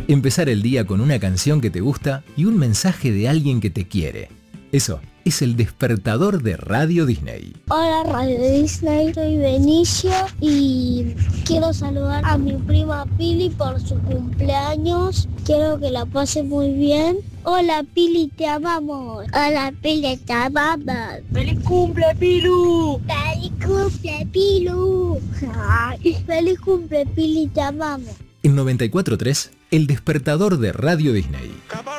Empezar el día con una canción que te gusta y un mensaje de alguien que te quiere. Eso es el despertador de Radio Disney. Hola Radio Disney, soy Benicio y quiero saludar a mi prima Pili por su cumpleaños. Quiero que la pase muy bien. Hola Pili, te amamos. Hola Pili, te amamos. ¡Feliz cumple, Pilu! ¡Feliz cumple, Pilu! Ay, ¡feliz cumple, Pili, te amamos! En 94.3, el despertador de Radio Disney.